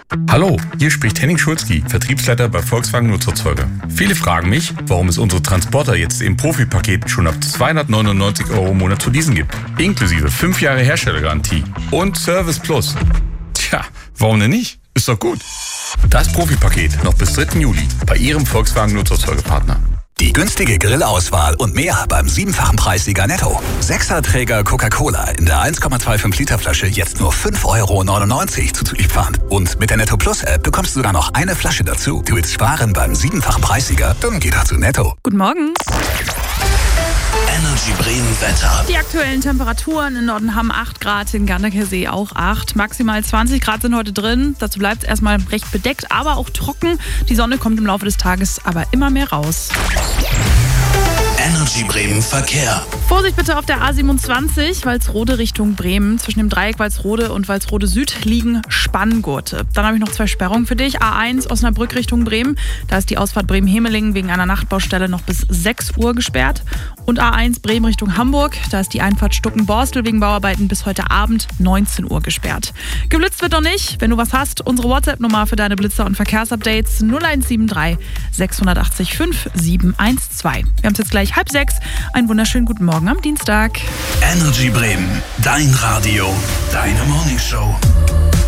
Hallo, hier spricht Henning Schulzki, Vertriebsleiter bei Volkswagen Nutzerzeuger. Viele fragen mich, warum es unsere Transporter jetzt im Profipaket schon ab 299 € im Monat zu leasen gibt. Inklusive 5 Jahre Herstellergarantie und Service Plus. Tja, warum denn nicht? Ist doch gut. Das Profipaket noch bis 3. Juli bei Ihrem Volkswagen Nutzerzeugerpartner. Die günstige Grillauswahl und mehr beim 7-fachen Preissieger Netto. 6er-Träger Coca-Cola in der 1,25 Liter Flasche jetzt nur 5,99 € zuzüglich Pfand. Und mit der Netto Plus App bekommst du sogar noch eine Flasche dazu. Du willst sparen beim 7-fachen Preissieger? Dann geh doch zu Netto. Guten Morgen. Energy Bremen Wetter. Die aktuellen Temperaturen in Norden haben 8 Grad, in Gardakersee auch 8. Maximal 20 Grad sind heute drin. Dazu bleibt es erstmal recht bedeckt, aber auch trocken. Die Sonne kommt im Laufe des Tages aber immer mehr raus. Energy Bremen Verkehr. Vorsicht bitte auf der A27, Walsrode Richtung Bremen. Zwischen dem Dreieck Walsrode und Walsrode Süd liegen Spanngurte. Dann habe ich noch 2 Sperrungen für dich. A1 Osnabrück Richtung Bremen. Da ist die Ausfahrt Bremen-Hemelingen wegen einer Nachtbaustelle noch bis 6 Uhr gesperrt. Und A1 Bremen Richtung Hamburg. Da ist die Einfahrt Stuckenborstel wegen Bauarbeiten bis heute Abend 19 Uhr gesperrt. Geblitzt wird noch nicht. Wenn du was hast, unsere WhatsApp-Nummer für deine Blitzer- und Verkehrsupdates 0173 680 5712. Wir haben es jetzt gleich 5:30. Einen wunderschönen guten Morgen am Dienstag. Energy Bremen, dein Radio, deine Morningshow.